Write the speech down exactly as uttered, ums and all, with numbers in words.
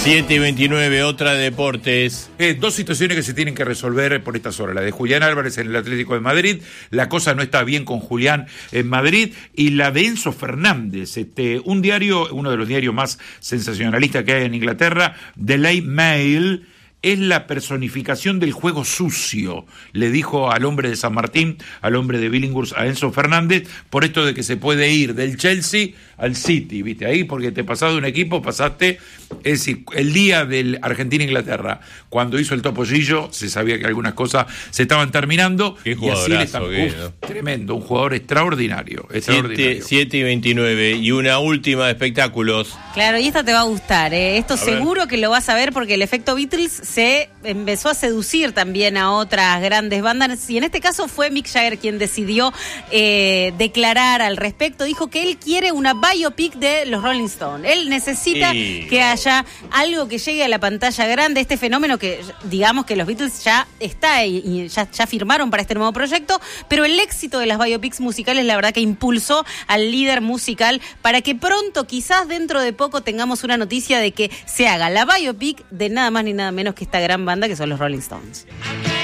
siete y veintinueve, otra de deportes. Eh, dos situaciones que se tienen que resolver por estas horas. La de Julián Álvarez en el Atlético de Madrid. La cosa no está bien con Julián en Madrid. Y la de Enzo Fernández. Este, un diario, uno de los diarios más sensacionalistas que hay en Inglaterra, The Daily Mail, es la personificación del juego sucio, le dijo al hombre de San Martín, al hombre de Billinghurst, a Enzo Fernández, por esto de que se puede ir del Chelsea al City, ¿viste? Ahí, porque te pasás de un equipo, pasaste, es decir, el día del Argentina-Inglaterra, cuando hizo el topollillo, se sabía que algunas cosas se estaban terminando. Qué y así le están, jugadorazo, uf, ¿no? Tremendo, un jugador extraordinario, extraordinario. siete y veintinueve, y una última de espectáculos. Claro, y esta te va a gustar, ¿eh? Esto A seguro ver. que lo vas a ver porque el efecto Beatles se empezó a seducir también a otras grandes bandas, y en este caso fue Mick Jagger quien decidió eh, declarar al respecto. Dijo que él quiere una biopic de los Rolling Stones. Él necesita Sí. que haya algo que llegue a la pantalla grande, este fenómeno que digamos que los Beatles ya está y, y ya, ya firmaron para este nuevo proyecto, pero el éxito de las biopics musicales la verdad que impulsó al líder musical para que pronto, quizás dentro de poco, tengamos una noticia de que se haga la biopic de nada más ni nada menos que esta gran banda que son los Rolling Stones.